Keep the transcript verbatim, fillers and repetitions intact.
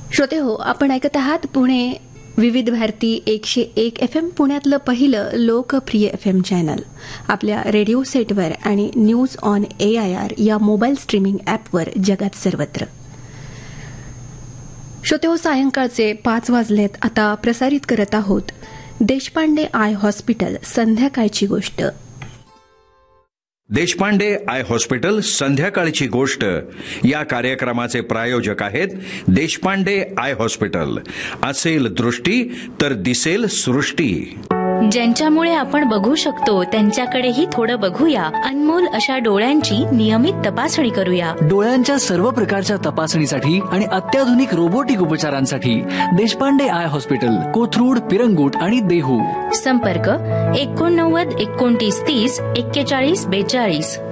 श्रोते हो, आपण ऐकत आहात पुणे विविध भारती एकशे एक एफ एम, पुण्यातलं पहिलं लोकप्रिय एफ एम चॅनल. आपल्या रेडिओ सेटवर आणि news on A I R या मोबाईल स्ट्रीमिंग ॲपवर जगात सर्वत्र. श्रोते हो, सायंकाळचे पाच वाजलेत. आता प्रसारित करत आहोत देशपांडे आय हॉस्पिटल संध्याकाळची गोष्ट. देशपांडे आय हॉस्पिटल संध्याकाळची गोष्ट या कार्यक्रमाचे प्रायोजक आहेत देशपांडे आय हॉस्पिटल. असेल दृष्टी तर दिसेल सृष्टी. ज्यांच्यामुळे आपण बघू शकतो त्यांच्याकडेही थोडं बघूया. अनमोल अशा डोळ्यांची नियमित तपासणी करूया. डोळ्यांच्या सर्व प्रकारच्या तपासणीसाठी आणि अत्याधुनिक रोबोटिक उपचारांसाठी देशपांडे आय हॉस्पिटल, कोथरूड, पिरंगुट आणि देहू. संपर्क एकोणनव्वद एकोणतीस तीस एक्केचाळीस बेचाळीस.